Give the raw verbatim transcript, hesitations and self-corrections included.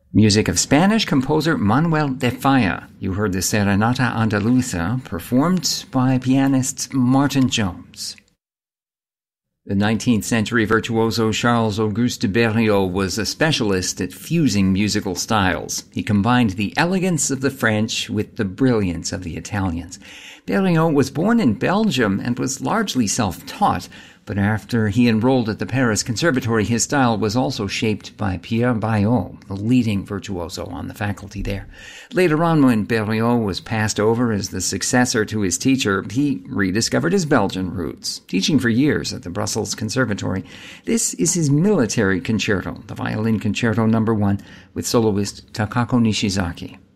Music of Spanish composer Manuel de Falla. You heard the Serenata Andaluza, performed by pianist Martin Jones. The nineteenth century virtuoso Charles Auguste de Berlioz was a specialist at fusing musical styles. He combined the elegance of the French with the brilliance of the Italians. Berlioz was born in Belgium and was largely self-taught, but after he enrolled at the Paris Conservatory, his style was also shaped by Pierre Baillot, the leading virtuoso on the faculty there. Later on, when Berlioz was passed over as the successor to his teacher, he rediscovered his Belgian roots, teaching for years at the Brussels Conservatory. This is his military concerto, the Violin Concerto Number One, with soloist Takako Nishizaki.